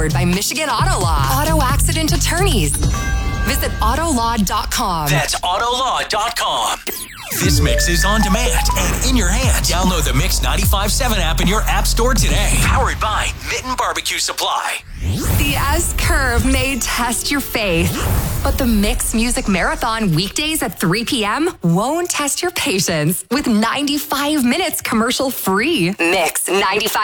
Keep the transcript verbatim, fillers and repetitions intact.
By Michigan Auto Law. Auto accident attorneys. Visit auto law dot com. That's auto law dot com. This mix is on demand and in your hand. Download the Mix ninety-five point seven app in your app store today. Powered by Mitten Barbecue Supply. The S-Curve may test your faith, but the Mix Music Marathon weekdays at three p.m. won't test your patience with ninety-five minutes commercial free. Mix ninety-five.